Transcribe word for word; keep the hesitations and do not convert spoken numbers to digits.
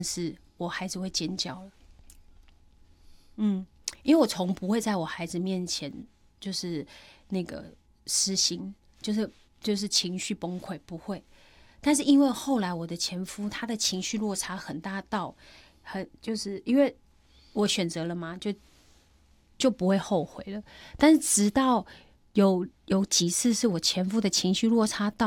是我孩子会尖叫了。嗯，因为我从不会在我孩子面前就是那个失心，就是就是情绪崩溃，不会。但是因为后来我的前夫他的情绪落差很大到很，就是因为我选择了嘛，就就不会后悔了。但是直到有有几次是我前夫的情绪落差到